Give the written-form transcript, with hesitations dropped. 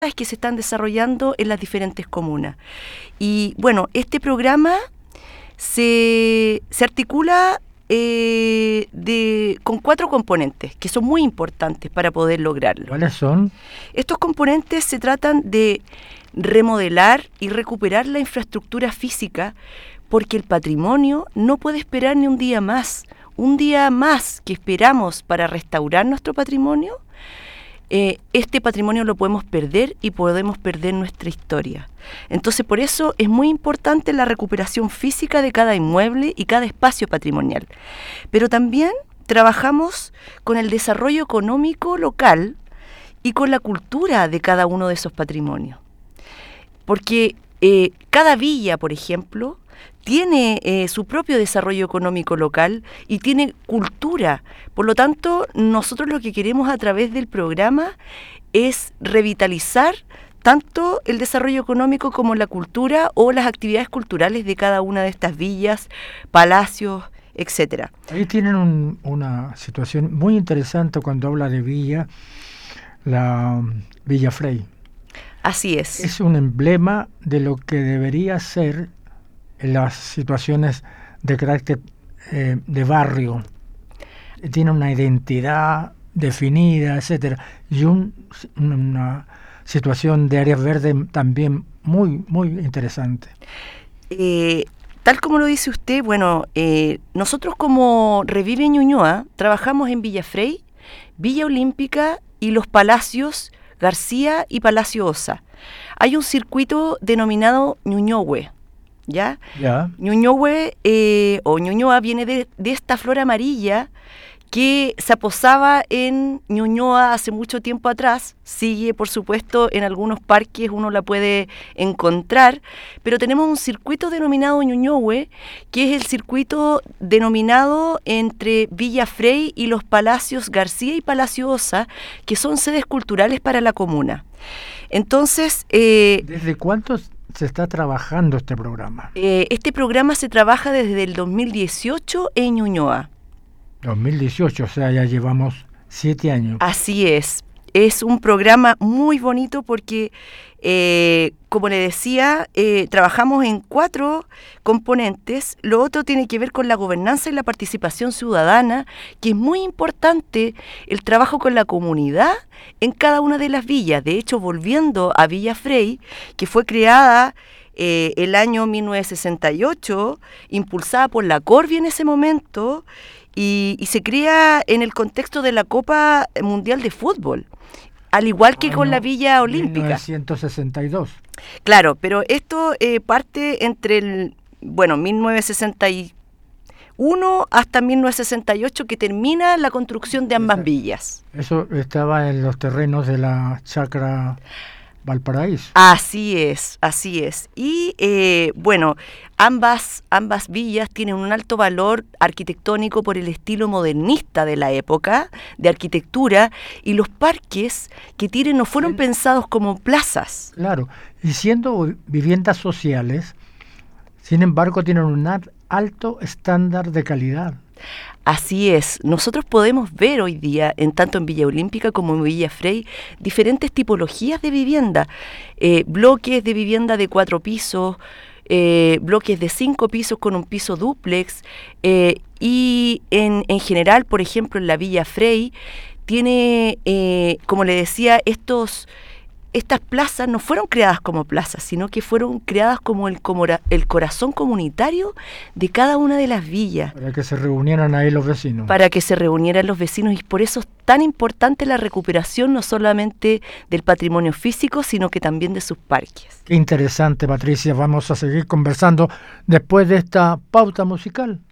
que se están desarrollando en las diferentes comunas. Y bueno, este programa se articula con 4 componentes que son muy importantes para poder lograrlo. ¿Cuáles son? Estos componentes se tratan de remodelar y recuperar la infraestructura física, porque el patrimonio no puede esperar ni un día más. Un día más que esperamos para restaurar nuestro patrimonio, este patrimonio lo podemos perder y podemos perder nuestra historia. Entonces, por eso es muy importante la recuperación física de cada inmueble y cada espacio patrimonial. Pero también trabajamos con el desarrollo económico local y con la cultura de cada uno de esos patrimonios. Porque cada villa, por ejemplo, tiene su propio desarrollo económico local y tiene cultura. Por lo tanto, nosotros lo que queremos a través del programa es revitalizar tanto el desarrollo económico como la cultura o las actividades culturales de cada una de estas villas, palacios, etcétera. Ahí tienen una situación muy interesante cuando habla de villa, la Villa Frey. Así es. Es un emblema de lo que debería ser en las situaciones de carácter de barrio. Tiene una identidad definida, etcétera, y una situación de áreas verdes también muy, muy interesante. Tal como lo dice usted, bueno, nosotros como Revive Ñuñoa trabajamos en Villa Frey, Villa Olímpica y los Palacios García y Palacio Osa. Hay un circuito denominado Ñuñohue, ¿ya? Ñuñohue o Ñuñoa viene de esta flor amarilla que se aposaba en Ñuñoa hace mucho tiempo atrás. Sigue, por supuesto, en algunos parques uno la puede encontrar, pero tenemos un circuito denominado Ñuñohue, que es el circuito denominado entre Villa Frey y los Palacios García y Palacio Osa, que son sedes culturales para la comuna. Entonces, ¿desde cuánto se está trabajando este programa? Este programa se trabaja desde el 2018 en Ñuñoa. 2018, o sea, ya llevamos 7 años. Así es. Es un programa muy bonito porque, como le decía, trabajamos en 4 componentes. Lo otro tiene que ver con la gobernanza y la participación ciudadana, que es muy importante el trabajo con la comunidad en cada una de las villas. De hecho, volviendo a Villa Frey, que fue creada el año 1968, impulsada por la Corvi en ese momento, y se crea en el contexto de la Copa Mundial de Fútbol, al igual que con la Villa Olímpica. 1962. Claro, pero esto parte entre 1961 hasta 1968, que termina la construcción de ambas villas. Eso estaba en los terrenos de la Chacra Valparaíso. Así es, así es. Y ambas villas tienen un alto valor arquitectónico por el estilo modernista de la época, de arquitectura, y los parques que tienen no fueron pensados como plazas. Claro, y siendo viviendas sociales, sin embargo tienen un alto estándar de calidad. Así es, nosotros podemos ver hoy día, tanto en Villa Olímpica como en Villa Frey, diferentes tipologías de vivienda, bloques de vivienda de 4 pisos, bloques de 5 pisos con un piso dúplex, y en general, por ejemplo, en la Villa Frey, tiene, como le decía, estas plazas no fueron creadas como plazas, sino que fueron creadas como el corazón comunitario de cada una de las villas. Para que se reunieran ahí los vecinos. Para que se reunieran los vecinos, y por eso es tan importante la recuperación no solamente del patrimonio físico, sino que también de sus parques. Qué interesante, Patricia. Vamos a seguir conversando después de esta pauta musical.